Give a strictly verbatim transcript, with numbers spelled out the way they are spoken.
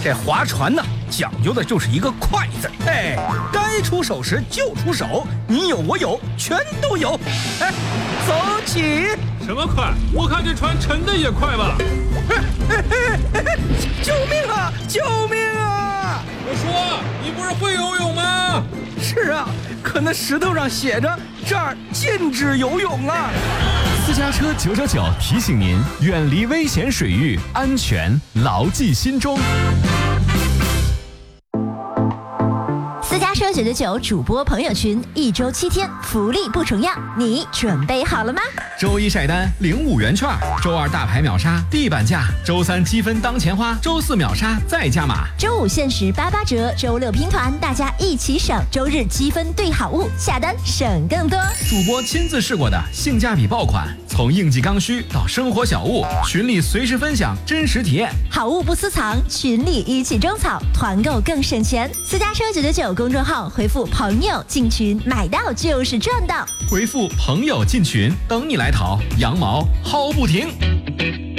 这划船呢，讲究的就是一个快字。哎，该出手时就出手，你有我有，全都有。哎，走起！ 什么快？我看这船沉的也快吧？ 救命啊！救命啊！ 我说，你不是会游泳吗？ 是啊，可那石头上写着这儿禁止游泳啊。 私家车九九九提醒您，远离危险水域，安全牢记心中。 私家车九九九主播朋友群，一周七天，福利不重样，你准备好了吗？ 周一晒单领五元券，周二大牌秒杀地板价，周三积分当钱花，周四秒杀再加码， 周五限时八八折，周六拼团，大家一起省，周日积分兑好物，下单省更多。 主播亲自试过的性价比爆款，从应季刚需到生活小物，群里随时分享真实体验， 好物不私藏，群里一起种草，团购更省钱。私家车九九九公众号回复朋友进群，买到就是赚到。 回复朋友进群，等你来淘，羊毛薅不停。